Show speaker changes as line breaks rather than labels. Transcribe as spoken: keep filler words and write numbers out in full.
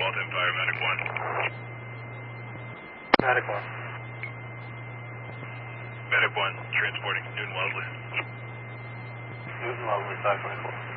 Walton Fire, Medic one.
Medic one.
Medic one, transporting Newton Wellesley.
Newton Wellesley, five twenty-four.